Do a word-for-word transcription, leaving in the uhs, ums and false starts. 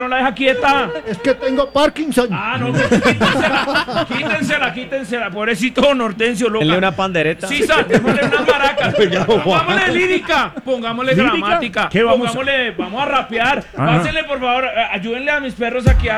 no la deja quieta. Es que tengo Parkinson. Ah, no, quítensela, quítensela, quítensela. Pobrecito don Hortensio, loca. Denle una pandereta. Sí, sa, démosle una maraca. Pongámosle lírica, pongámosle ¿Lírica? gramática. ¿Qué vamos a- Pongámosle, vamos a rapear. Ajá. Pásenle, por favor, eh, ayúdenle a mis perros aquí a